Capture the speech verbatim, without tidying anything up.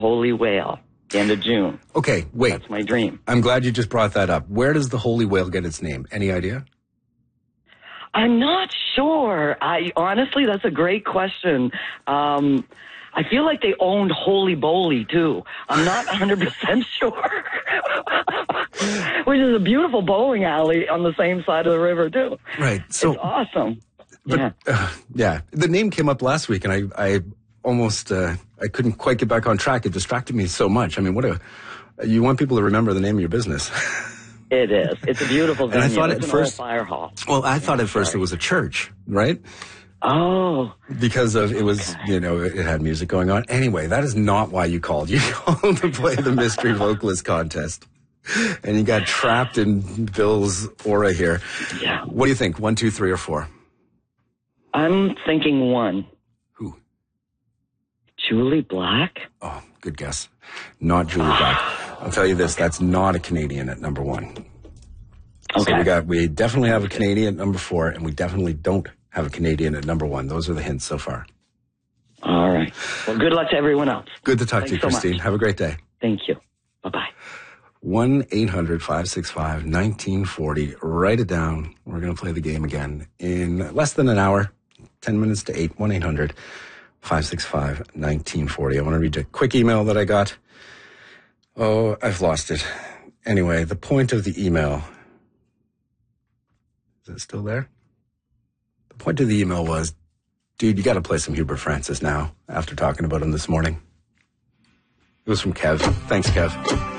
Holy Whale, end of June. Okay, wait. That's my dream. I'm glad you just brought that up. Where does the Holy Whale get its name? Any idea? I'm not sure. I honestly, that's a great question. Um, I feel like they owned Holy Bowly too. I'm not one hundred percent sure. Which is a beautiful bowling alley on the same side of the river too. Right. So it's awesome. But, yeah. Uh, yeah. The name came up last week, and I, I almost, uh, I couldn't quite get back on track. It distracted me so much. I mean, what a, you want people to remember the name of your business. It is. It's a beautiful venue. And I thought it's at an first, old fire hall. Well, I thought yeah, at first sorry. it was a church, right? Oh. Because of, it was, okay. you know, it had music going on. Anyway, that is not why you called. You called to play the Mystery Vocalist Contest. And you got trapped in Bill's aura here. Yeah. What do you think? One, two, three, or four? I'm thinking one. Who? Julie Black? Oh, good guess. Not Julie Black. I'll tell you this, that's not a Canadian at number one. Okay. So we got, we definitely have a Canadian at number four, and we definitely don't have a Canadian at number one. Those are the hints so far. All right. Well, good luck to everyone else. Good to talk Thanks to you, so Christine. much. Have a great day. Thank you. Bye-bye. one eight hundred five six five one nine four zero. Write it down. We're going to play the game again in less than an hour, ten minutes to eight, one eight hundred five six five one nine four zero. I want to read a quick email that I got. Oh, I've lost it. Anyway, the point of the email, is it still there? The point of the email was, dude, you got to play some Hubert Francis now after talking about him this morning. It was from Kev. Thanks, Kev.